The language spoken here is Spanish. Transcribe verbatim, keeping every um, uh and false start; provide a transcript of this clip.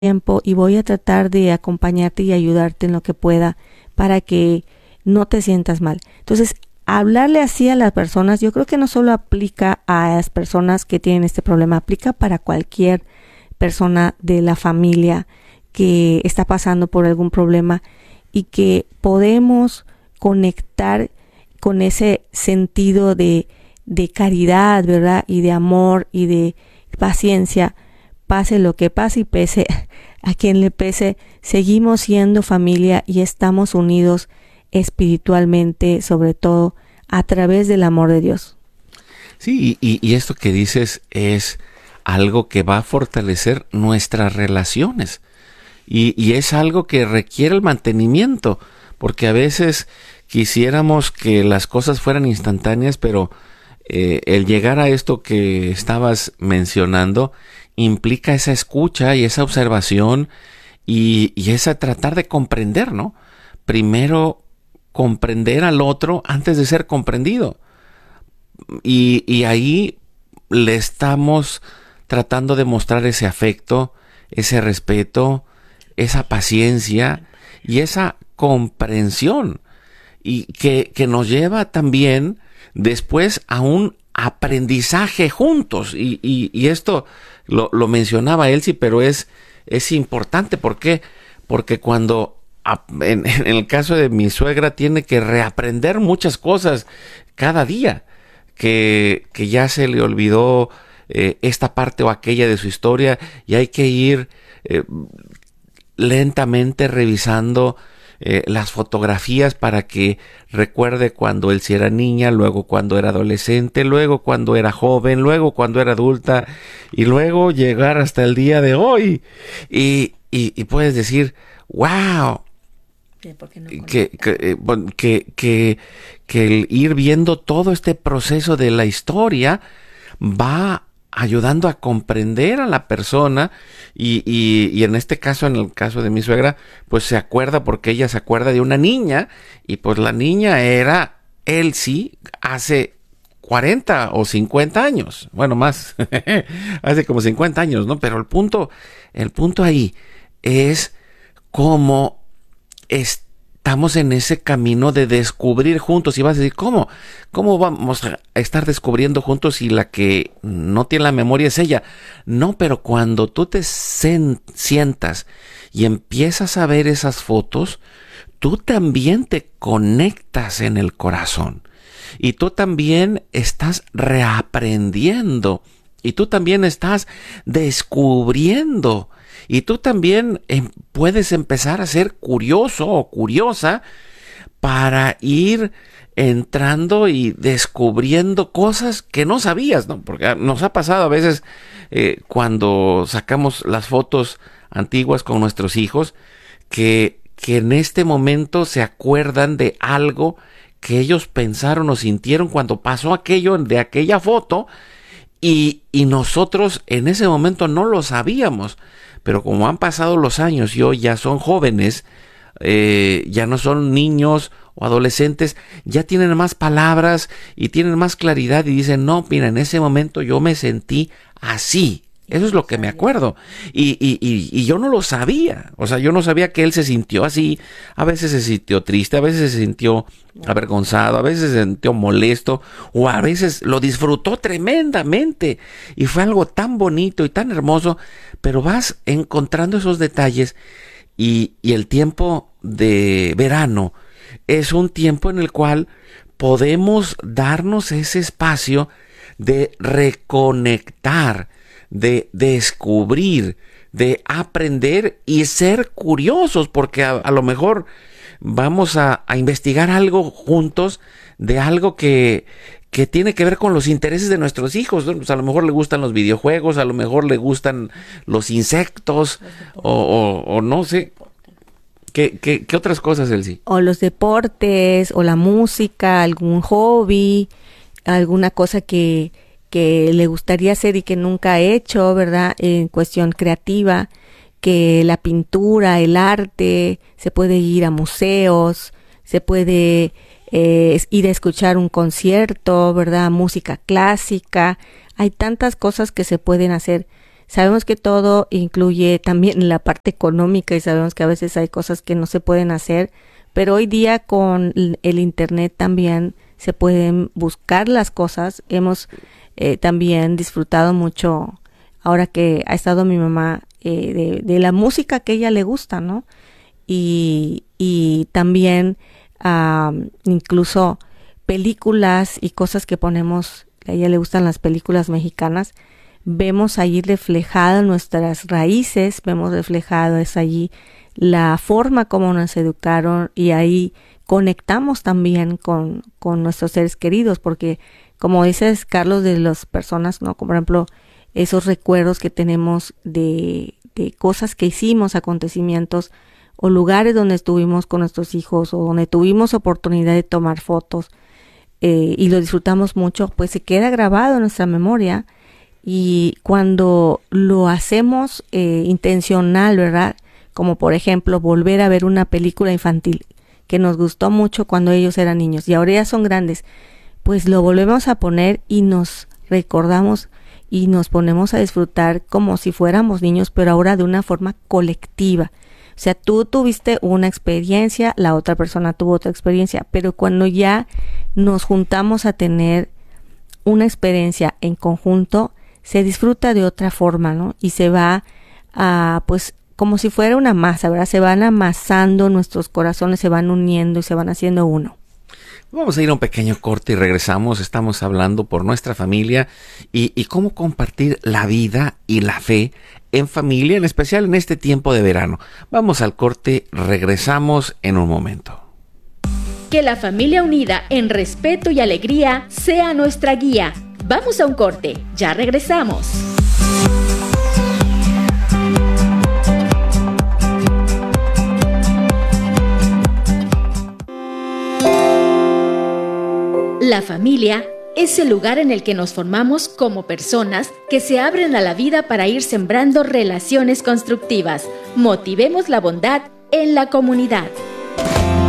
tiempo y voy a tratar de acompañarte y ayudarte en lo que pueda para que no te sientas mal. Entonces, hablarle así a las personas, yo creo que no solo aplica a las personas que tienen este problema, aplica para cualquier persona de la familia que está pasando por algún problema y que podemos conectar con ese sentido de, de caridad, ¿verdad? Y de amor y de paciencia. Pase lo que pase y pese a quien le pese, seguimos siendo familia y estamos unidos espiritualmente, sobre todo a través del amor de Dios. Sí, y, y esto que dices es algo que va a fortalecer nuestras relaciones y, y es algo que requiere el mantenimiento, porque a veces quisiéramos que las cosas fueran instantáneas, pero eh, el llegar a esto que estabas mencionando implica esa escucha y esa observación y, y esa tratar de comprender, ¿no? Primero comprender al otro antes de ser comprendido. Y, y ahí le estamos tratando de mostrar ese afecto, ese respeto, esa paciencia y esa comprensión. Y que, que nos lleva también después a un aprendizaje juntos. Y, y, y esto lo, lo mencionaba Elsie, pero es, es importante. ¿Por qué? Porque cuando en, en el caso de mi suegra tiene que reaprender muchas cosas cada día, que, que ya se le olvidó eh, esta parte o aquella de su historia y hay que ir eh, lentamente revisando Eh, las fotografías para que recuerde cuando él sí era niña, luego cuando era adolescente, luego cuando era joven, luego cuando era adulta y luego llegar hasta el día de hoy y, y, y puedes decir wow, no que, que, eh, que, que, que el ir viendo todo este proceso de la historia va ayudando a comprender a la persona y, y, y en este caso, en el caso de mi suegra, pues se acuerda porque ella se acuerda de una niña y pues la niña era Elsie hace cuarenta o cincuenta años, bueno más, hace como cincuenta años, ¿no? Pero el punto, el punto ahí es cómo es estamos en ese camino de descubrir juntos. Y vas a decir, ¿cómo? ¿Cómo vamos a estar descubriendo juntos si la que no tiene la memoria es ella? No, pero cuando tú te sen- sientas y empiezas a ver esas fotos, tú también te conectas en el corazón. Y tú también estás reaprendiendo. Y tú también estás descubriendo. Y tú también eh, puedes empezar a ser curioso o curiosa para ir entrando y descubriendo cosas que no sabías, ¿no? Porque nos ha pasado a veces eh, cuando sacamos las fotos antiguas con nuestros hijos que, que en este momento se acuerdan de algo que ellos pensaron o sintieron cuando pasó aquello de aquella foto y, y nosotros en ese momento no lo sabíamos. Pero como han pasado los años y hoy ya son jóvenes, eh, ya no son niños o adolescentes, ya tienen más palabras y tienen más claridad y dicen, no, mira, en ese momento yo me sentí así. Eso es lo que me acuerdo. Y, y, y, y yo no lo sabía. O sea, yo no sabía que él se sintió así. A veces se sintió triste, a veces se sintió avergonzado, a veces se sintió molesto, o a veces lo disfrutó tremendamente. Y fue algo tan bonito y tan hermoso. Pero vas encontrando esos detalles y, y el tiempo de verano es un tiempo en el cual podemos darnos ese espacio de reconectar, de descubrir, de aprender y ser curiosos, porque a, a lo mejor vamos a, a investigar algo juntos de algo que, que tiene que ver con los intereses de nuestros hijos, ¿no? Pues a lo mejor le gustan los videojuegos, a lo mejor le gustan los insectos o, o, o no sé. ¿Qué, qué, qué otras cosas, Elsie? O los deportes, o la música, algún hobby, alguna cosa que, que le gustaría hacer y que nunca ha hecho, ¿verdad? En cuestión creativa, que la pintura, el arte, se puede ir a museos, se puede eh, ir a escuchar un concierto, ¿verdad? Música clásica. Hay tantas cosas que se pueden hacer Sabemos que todo incluye también la parte económica y sabemos que a veces hay cosas que no se pueden hacer, pero hoy día con el internet también se pueden buscar las cosas. Hemos eh, también disfrutado mucho, ahora que ha estado mi mamá, eh, de, de la música que a ella le gusta, ¿no? Y, y también uh, incluso películas y cosas que ponemos, a ella le gustan las películas mexicanas, vemos allí reflejadas nuestras raíces, vemos reflejadas allí la forma como nos educaron y ahí conectamos también con, con nuestros seres queridos, porque como dices, Carlos, de las personas, ¿no? Como por ejemplo, esos recuerdos que tenemos de, de cosas que hicimos, acontecimientos o lugares donde estuvimos con nuestros hijos o donde tuvimos oportunidad de tomar fotos eh, y lo disfrutamos mucho, pues se queda grabado en nuestra memoria. Y cuando lo hacemos eh, intencional, ¿verdad? Como por ejemplo volver a ver una película infantil que nos gustó mucho cuando ellos eran niños y ahora ya son grandes, pues lo volvemos a poner y nos recordamos y nos ponemos a disfrutar como si fuéramos niños, pero ahora de una forma colectiva. O sea, tú tuviste una experiencia, la otra persona tuvo otra experiencia, pero cuando ya nos juntamos a tener una experiencia en conjunto, se disfruta de otra forma, ¿no? Y se va a, pues, como si fuera una masa, ¿verdad? Se van amasando nuestros corazones, se van uniendo y se van haciendo uno. Vamos a ir a un pequeño corte y regresamos. Estamos hablando por nuestra familia y, y cómo compartir la vida y la fe en familia, en especial en este tiempo de verano. Vamos al corte, regresamos en un momento. Que la familia unida en respeto y alegría sea nuestra guía. Vamos a un corte, ya regresamos. La familia es el lugar en el que nos formamos como personas que se abren a la vida para ir sembrando relaciones constructivas. Motivemos la bondad en la comunidad.